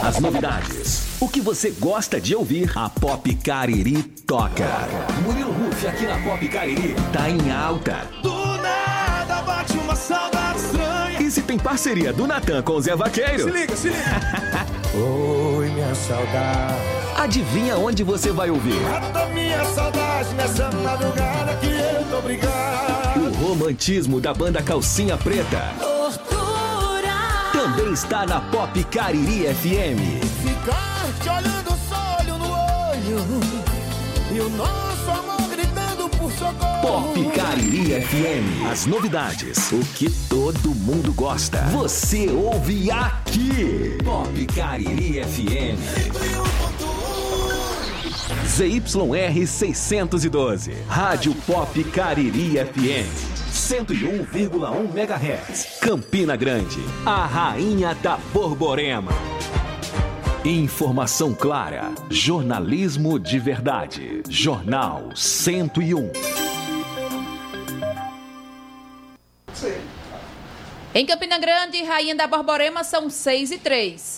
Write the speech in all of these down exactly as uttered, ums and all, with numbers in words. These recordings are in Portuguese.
As novidades. O que você gosta de ouvir, a Pop Cariri toca. Murilo Ruff aqui na Pop Cariri tá em alta. Do nada bate uma saudade estranha. E se tem parceria do Natan com o Zé Vaqueiro? Se liga, se liga. Oi, minha saudade. Adivinha onde você vai ouvir? Mata minha saudade nessa madrugada que eu tô brigado. O romantismo da banda Calcinha Preta. Tortura. Também está na Pop Cariri F M. Ficar te olhando só olho no olho. E o nosso amor gritando por socorro. Pop Cariri F M. As novidades, o que todo mundo gosta. Você ouve aqui. Pop Cariri F M. Z Y R seiscentos e doze. Rádio Pop Cariri F M. cento e um vírgula um megahertz. Campina Grande, a rainha da Borborema. Informação clara, jornalismo de verdade. Jornal cento e um. Em Campina Grande, rainha da Borborema, são seis e três.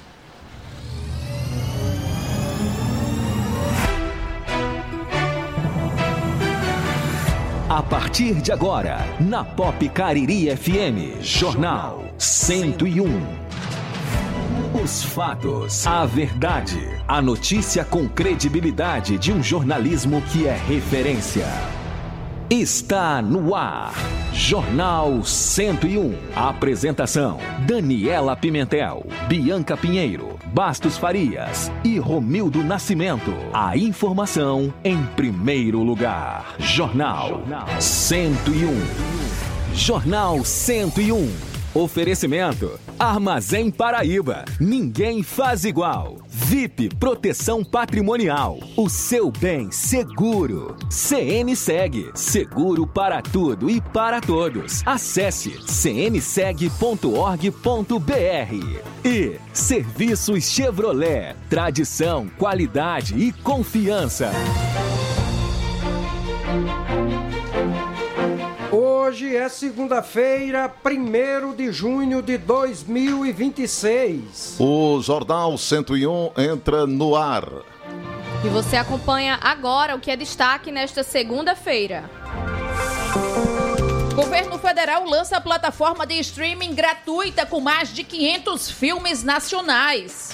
A partir de agora, na Pop Cariri F M, Jornal cento e um. Os fatos, a verdade, a notícia com credibilidade de um jornalismo que é referência. Está no ar, Jornal cento e um. A apresentação, Daniela Pimentel, Bianca Pinheiro, Bastos Farias e Romildo Nascimento. A informação em primeiro lugar. Jornal cento e um. Jornal cento e um. Oferecimento, Armazém Paraíba. Ninguém faz igual. V I P Proteção Patrimonial. O seu bem seguro. C N Seg. Seguro para tudo e para todos. Acesse c n seg ponto org ponto b r. E Serviços Chevrolet. Tradição, qualidade e confiança. Hoje é segunda-feira, primeiro de junho de dois mil e vinte e seis. O Jornal cento e um entra no ar. E você acompanha agora o que é destaque nesta segunda-feira. Governo Federal lança a plataforma de streaming gratuita com mais de quinhentos filmes nacionais.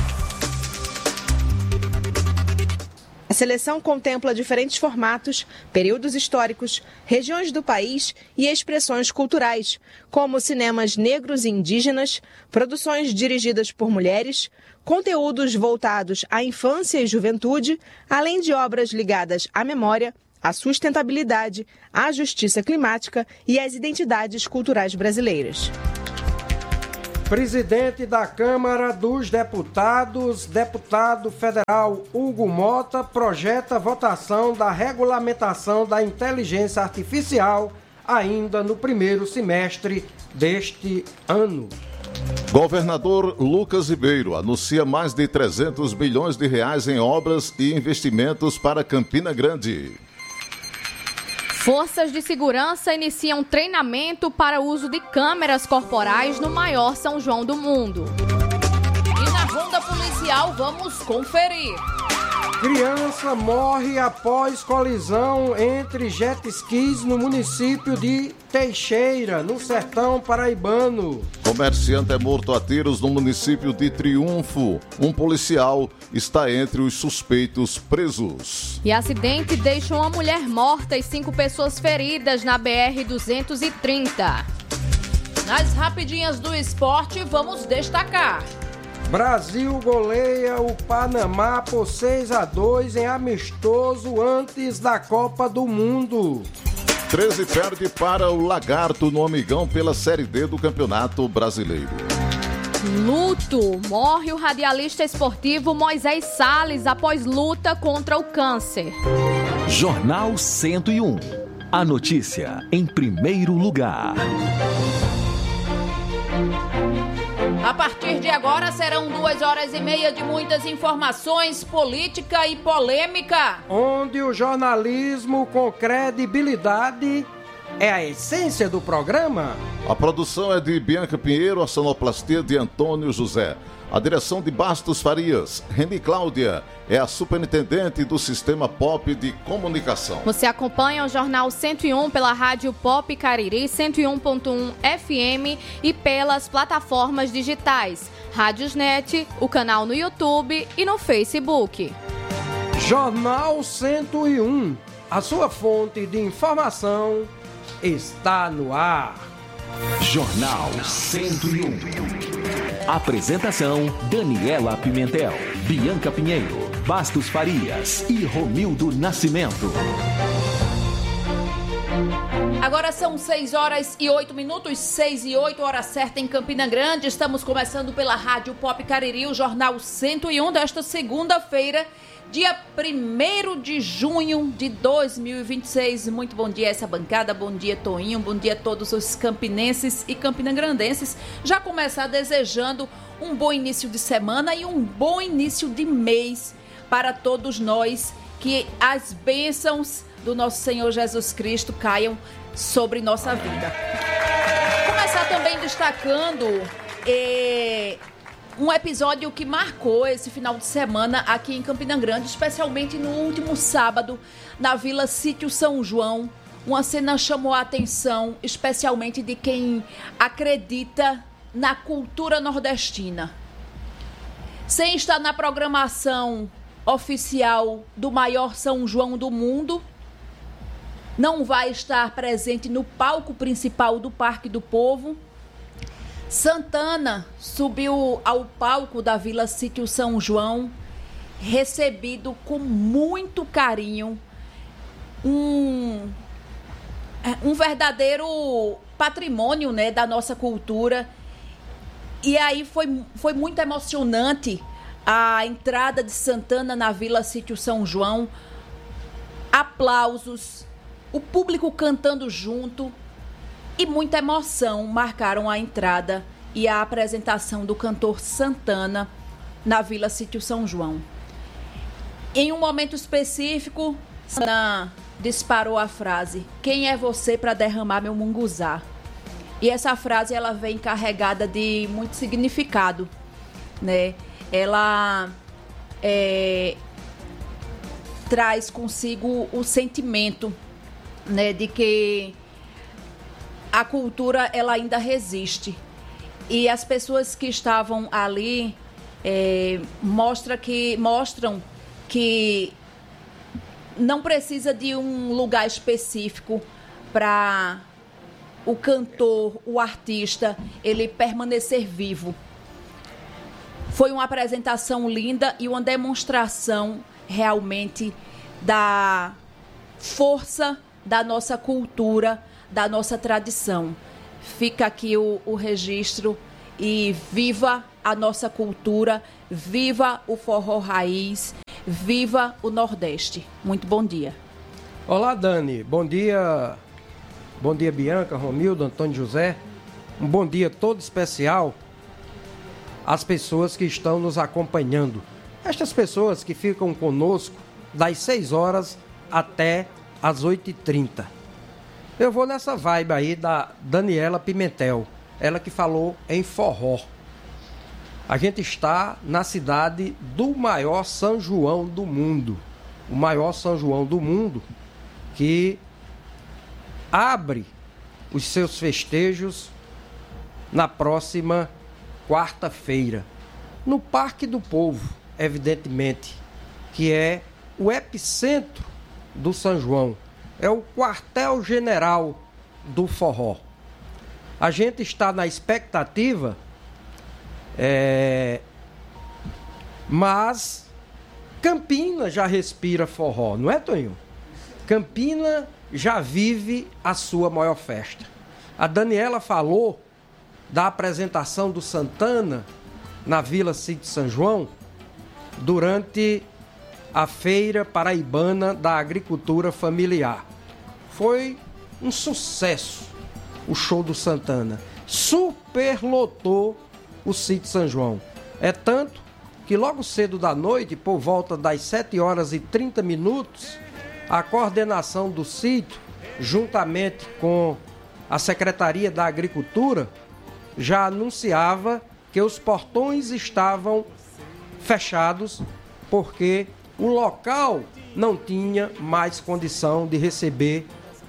A seleção contempla diferentes formatos, períodos históricos, regiões do país e expressões culturais, como cinemas negros e indígenas, produções dirigidas por mulheres, conteúdos voltados à infância e juventude, além de obras ligadas à memória, à sustentabilidade, à justiça climática e às identidades culturais brasileiras. Presidente da Câmara dos Deputados, deputado federal Hugo Mota, projeta votação da regulamentação da inteligência artificial ainda no primeiro semestre deste ano. Governador Lucas Ribeiro anuncia mais de trezentos bilhões de reais em obras e investimentos para Campina Grande. Forças de segurança iniciam treinamento para uso de câmeras corporais no maior São João do mundo. E na ronda policial, vamos conferir. Criança morre após colisão entre jet skis no município de Teixeira, no sertão paraibano. Comerciante é morto a tiros no município de Triunfo. Um policial está entre os suspeitos presos. E acidente deixa uma mulher morta e cinco pessoas feridas na B R duzentos e trinta. Nas rapidinhas do esporte, vamos destacar. Brasil goleia o Panamá por seis a dois em amistoso antes da Copa do Mundo. treze perde para o Lagarto no Amigão pela Série D do Campeonato Brasileiro. Luto. Morre o radialista esportivo Moisés Salles após luta contra o câncer. Jornal cento e um. A notícia em primeiro lugar. A partir de agora serão duas horas e meia de muitas informações, política e polêmica. Onde o jornalismo com credibilidade é a essência do programa. A produção é de Bianca Pinheiro, a sonoplastia de Antônio José. A direção de Bastos Farias. Reni Cláudia é a superintendente do Sistema Pop de Comunicação. Você acompanha o Jornal cento e um pela Rádio Pop Cariri cento e um ponto um F M e pelas plataformas digitais Rádiosnet, o canal no YouTube e no Facebook. Jornal cento e um, a sua fonte de informação está no ar. Jornal cento e um. Apresentação: Daniela Pimentel, Bianca Pinheiro, Bastos Farias e Romildo Nascimento. Agora são seis horas e oito minutos, seis e oito, hora certa em Campina Grande. Estamos começando pela Rádio Pop Cariri, o Jornal cento e um desta segunda-feira, dia primeiro de junho de dois mil e vinte e seis. Muito bom dia a essa bancada, bom dia Toinho, bom dia a todos os campinenses e campinagrandenses. Já começar desejando um bom início de semana e um bom início de mês para todos nós, que as bênçãos do nosso Senhor Jesus Cristo caiam sobre nossa vida. Começar também destacando eh, um episódio que marcou esse final de semana aqui em Campina Grande, especialmente no último sábado, na Vila Sítio São João. Uma cena chamou a atenção, especialmente de quem acredita na cultura nordestina. Sem estar na programação oficial do maior São João do mundo, não vai estar presente no palco principal do Parque do Povo, Santana subiu ao palco da Vila Sítio São João, recebido com muito carinho, um, um verdadeiro patrimônio, né, da nossa cultura. E aí foi, foi muito emocionante a entrada de Santana na Vila Sítio São João, aplausos, o público cantando junto e muita emoção marcaram a entrada e a apresentação do cantor Santana na Vila Sítio São João. Em um momento específico, Santana disparou a frase: "Quem é você para derramar meu munguzá?" E essa frase ela vem carregada de muito significado, né? Ela é, traz consigo o sentimento, né, de que a cultura ela ainda resiste. E as pessoas que estavam ali é, mostra que, mostram que não precisa de um lugar específico para o cantor, o artista, ele permanecer vivo. Foi uma apresentação linda e uma demonstração realmente da força da nossa cultura, da nossa tradição. Fica aqui o, o registro e viva a nossa cultura, viva o forró raiz, viva o Nordeste. Muito bom dia. Olá, Dani. Bom dia. Bom dia, Bianca, Romildo, Antônio José. Um bom dia todo especial às pessoas que estão nos acompanhando. Estas pessoas que ficam conosco das seis horas até às oito e trinta. Eu vou nessa vibe aí da Daniela Pimentel, ela que falou em forró. A gente está na cidade do maior São João do mundo. O maior São João do mundo, que abre os seus festejos na próxima quarta-feira, no Parque do Povo, evidentemente, que é o epicentro do São João, é o quartel-general do forró. A gente está na expectativa, é... mas Campina já respira forró, não é, Toninho? Campina já vive a sua maior festa. A Daniela falou da apresentação do Santana na Vila Sítio São João durante a Feira Paraibana da Agricultura Familiar. Foi um sucesso o show do Santana. Superlotou o Sítio São João. É tanto que logo cedo da noite, por volta das sete horas e trinta minutos, a coordenação do sítio juntamente com a Secretaria da Agricultura, já anunciava que os portões estavam fechados porque o local não tinha mais condição de receber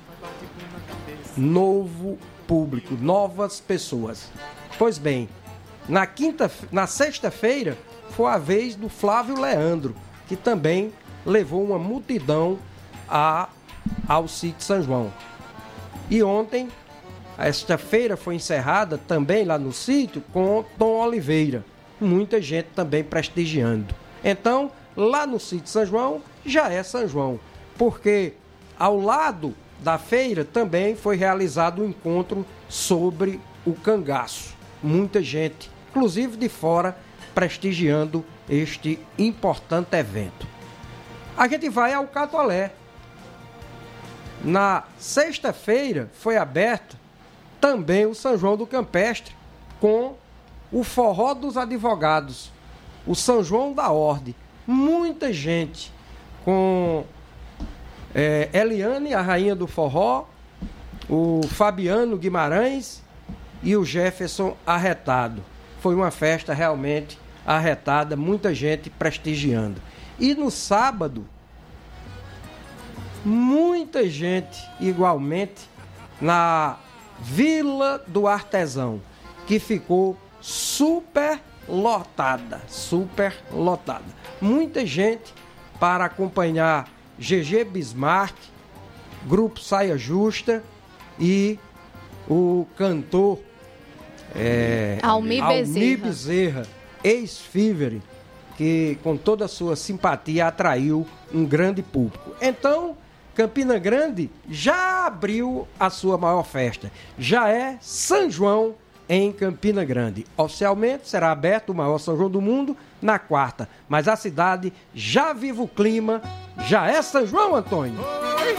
novo público, novas pessoas. Pois bem, na quinta, na sexta-feira foi a vez do Flávio Leandro, que também levou uma multidão a, ao sítio São João. E ontem, esta feira foi encerrada também lá no sítio com Tom Oliveira, muita gente também prestigiando. Então, lá no sítio São João já é São João, porque ao lado da feira também foi realizado um encontro sobre o cangaço. Muita gente, inclusive de fora, prestigiando este importante evento. A gente vai ao Catolé. Na sexta-feira foi aberto também o São João do Campestre com o Forró dos Advogados, o São João da Ordem. Muita gente com é, Eliane, a rainha do forró, o Fabiano Guimarães e o Jefferson Arretado. Foi uma festa realmente arretada, muita gente prestigiando. E no sábado, muita gente igualmente na Vila do Artesão, que ficou super lotada, super lotada. Muita gente para acompanhar G G Bismarck, Grupo Saia Justa e o cantor é, Almir Bezerra, Bezerra ex-Fivere, que com toda a sua simpatia atraiu um grande público. Então, Campina Grande já abriu a sua maior festa. Já é São João em Campina Grande. Oficialmente será aberto o maior São João do mundo na quarta. Mas a cidade já vive o clima. Já é São João, Antônio?